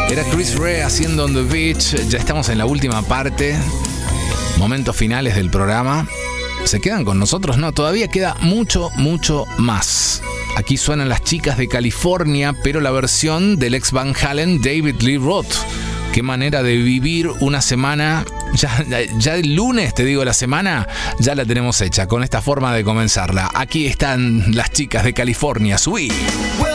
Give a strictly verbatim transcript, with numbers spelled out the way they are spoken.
Era Chris Rea haciendo On The Beach. Ya estamos en la última parte. Momentos finales del programa. ¿Se quedan con nosotros? No, todavía queda mucho, mucho más. Aquí suenan las chicas de California, pero la versión del ex Van Halen, David Lee Roth. Qué manera de vivir una semana. Ya, ya el lunes, te digo, la semana ya la tenemos hecha con esta forma de comenzarla. Aquí están las chicas de California, Sweet.